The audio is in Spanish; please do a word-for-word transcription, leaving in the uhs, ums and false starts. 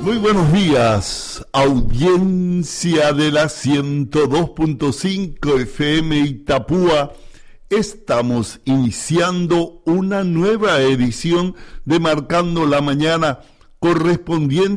Muy buenos días, audiencia de la ciento dos punto cinco F M Itapúa. Estamos iniciando una nueva edición de Marcando la Mañana correspondiente